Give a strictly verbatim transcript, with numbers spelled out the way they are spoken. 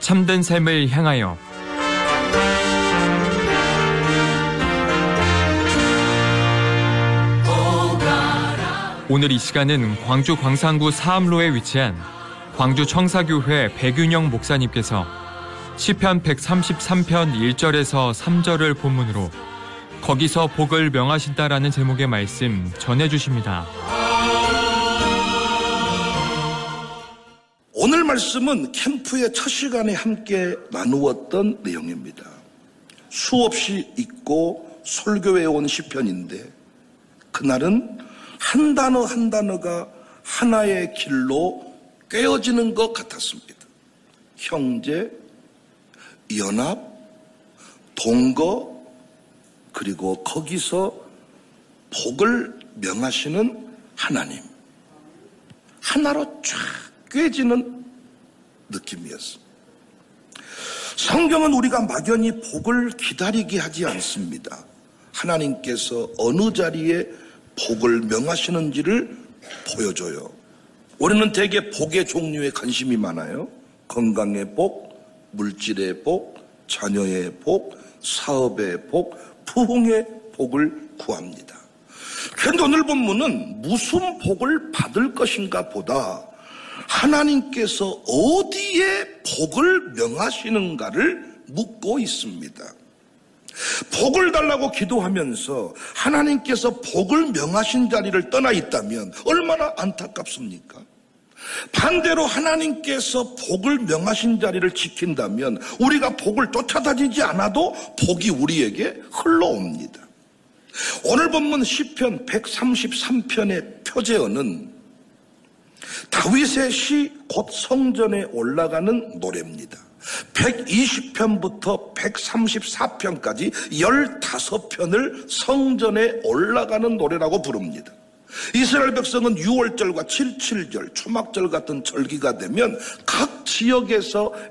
참된 삶을 향하여. 오늘 이 시간은 광주 광산구 사암로에 위치한 광주 청사교회 백윤영 목사님께서 시편 백삼십삼 편 일 절에서 삼 절을 본문으로 거기서 복을 명하신다라는 제목의 말씀 전해주십니다. 오늘 말씀은 캠프의 첫 시간에 함께 나누었던 내용입니다. 수없이 읽고 설교해 온 시편인데 그날은 한 단어 한 단어가 하나의 길로 꿰어지는 것 같았습니다. 형제, 연합, 동거, 그리고 거기서 복을 명하시는 하나님. 하나로 쫙 꿰지는 느낌이었습니다. 성경은 우리가 막연히 복을 기다리게 하지 않습니다. 하나님께서 어느 자리에 복을 명하시는지를 보여줘요. 우리는 대개 복의 종류에 관심이 많아요. 건강의 복, 물질의 복, 자녀의 복, 사업의 복, 부흥의 복을 구합니다. 그런데 오늘 본문은 무슨 복을 받을 것인가 보다 하나님께서 어디에 복을 명하시는가를 묻고 있습니다. 복을 달라고 기도하면서 하나님께서 복을 명하신 자리를 떠나 있다면 얼마나 안타깝습니까? 반대로 하나님께서 복을 명하신 자리를 지킨다면 우리가 복을 쫓아다니지 않아도 복이 우리에게 흘러옵니다. 오늘 본문 시편 백삼십삼 편의 표제어는 다윗의 시 곧 성전에 올라가는 노래입니다. 백이십 편부터 백삼십사 편까지 십오 편을 성전에 올라가는 노래라고 부릅니다. 이스라엘 백성은 유월절과 칠칠절, 초막절 같은 절기가 되면 각 지역에서